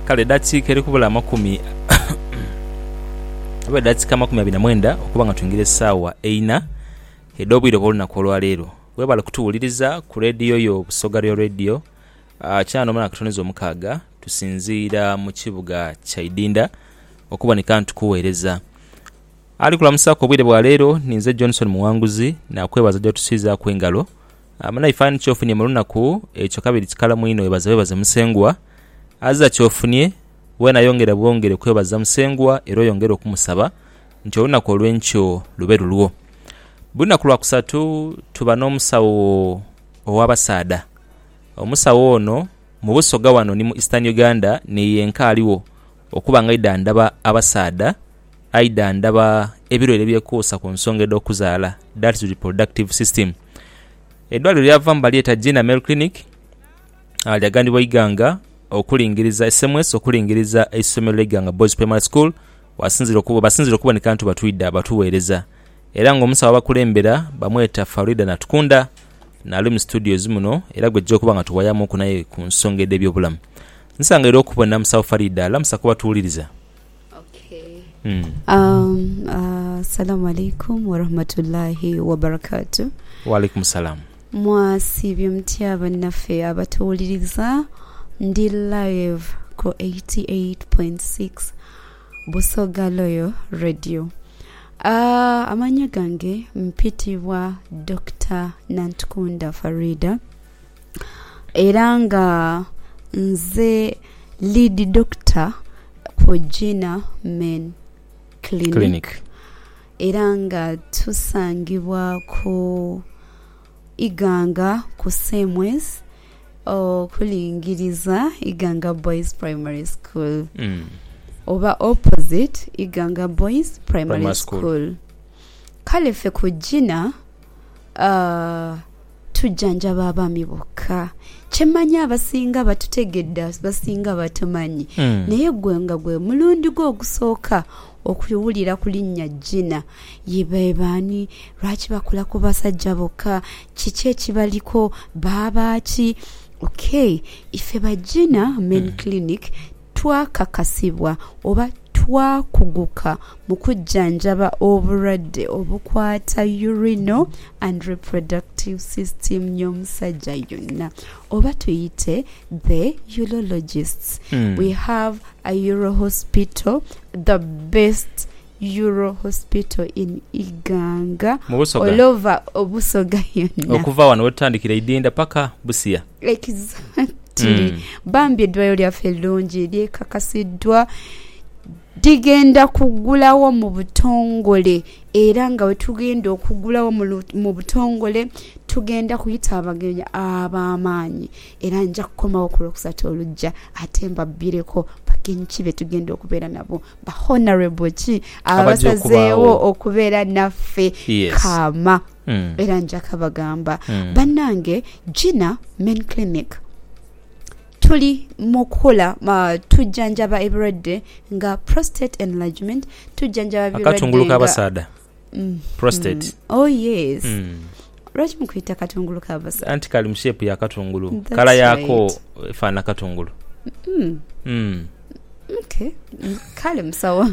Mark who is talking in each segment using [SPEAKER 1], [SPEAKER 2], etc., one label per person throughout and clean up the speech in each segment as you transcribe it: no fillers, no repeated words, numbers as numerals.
[SPEAKER 1] kale dakiika eri kubula 10 oba dakiika 29 okuba nga tuyingira essaawa 4 ed'obwire bw'olunaku olwaleero. Webale kutuwuliriza ku rediyo yo Busoga Radio kyano mwana katoneza omukaaga tusinziira mu kibuga kya Idinda okubanika ntukuweereza. Ali kulamusako obwire bwa leero ninze Johnson Muwanguzi na kwebaza gyo tusiza ku engalo. Amana ifani chofunye mu lunaku ekyo kabiri kikala mwino webaza musengwa aza chofunye wena yongera bwongere kwebaza musengwa ero yongera okumusaba nti olunaku olwencho lube lulwo. Bunaku lwa kusatu tuba n'omusawo ow'abasaada. Omusawo ono mu Busoga wano ni mu Eastern Uganda ni yenkaliwo okuba nga idandaba abasaada aidandaba ebirwere byekuusa ku nsonga ed'okuzaala, that is reproductive system. Edwaliro lyava mbalieta Gina Male Clinic lyagandibwa Iganga okulingiriza SMS okulingiriza essomero ly'Iganga Boys Primary School basinzira okubonika nti batuwidde abatuweereza. Era ng'omusawo abakulembera bamweta Farida Natukunda n'ali mu studios muno era gwejja okuba nga tuwayamu ku naye ku nsonga ed'ebyobulamu. Nsanga era okubona musawo Farida lamusa kuba tuwuliriza.
[SPEAKER 2] Assalamu alaikum wa rahmatullahi wa barakatuh.
[SPEAKER 1] Wa alaikum salam.
[SPEAKER 2] Mwasibye mutya bannaffe abatuwuliriza ndi live ku 88.6 Busoga Loyo Radio. Amanya gange mpitibwa Dr. Natukunda Farida era nga nze lead doctor ku Gina Men Clinic. Era nga tusangibwa ku Iganga ku Semwes okulingiriza Iganga Boys Primary School. Oba opposite Iganga Boys Primary School. Kale fe ku Gina tujjanjaba abaami bokka. Kyemanya abasinga batutegedde basinga batumanyi. Naye gwe nga gwe mulundi gwo ogusooka okuwulira ku linnya Gina yebebaani lwaki bakula ku basajja bokka kiki ekibaliko babaaki. Okay, ife ba Gina Men Clinic twakakasibwa oba twakuguka mu kujjanjaba obulwadde obukwata urinary and reproductive system y'omusajja yonna oba tuyite the urologists. We have a Uro hospital, the best Uro hospital in Iganga all over Obusoga yonna
[SPEAKER 1] okuva wano wetandikira Idinda paka Busia.
[SPEAKER 2] Exactly. Bambi eddwaliro lyaffe eddungi lyekakasiddwa digenda kugulawo mu butongole era nga wetugenda okugulawo mu butongole tugenda kuyita abagenyi ab'amaanyi era nja kukomawo ku Lwokusatu olujja ate mbabbireko bagenyi ki be tugenda okubeera nabo ba honorable ki abasazeewo okubeera naffe. Kama era nja kabagamba bannange Gina Men Clinic tuli mukola tujjanjaba ebirwadde nga prostate enlargement tujjanjaba ebirwadde
[SPEAKER 1] akatungulu k'abasaada prostate.
[SPEAKER 2] Oh yes. Lwaki mukuyita katungulu k'abasaada?
[SPEAKER 1] Anti kali mu shape ya katungulu kala yako efaana katungulu.
[SPEAKER 2] Okay. Kale msawa.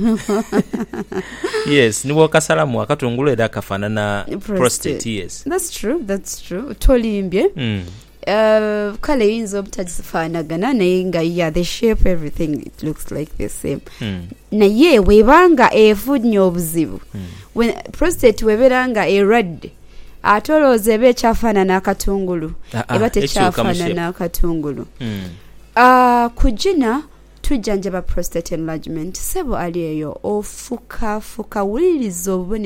[SPEAKER 1] Yes, niwo kasalamu akatungulu era kafaanana prostate. Yes.
[SPEAKER 2] That's true. Tolimbye. Kale yinzo obutazifaanagana naye nga yeah, the shape everything it looks like the same. Naye webanga efunye obuzibu when prostate weberanga erwadde atolooza eba ekyafaanana akatungulu eba tekyafaanana akatungulu. Ku Gina tujjanjaba prostate enlargement sebo ali eyo ofuka wuliriza obubone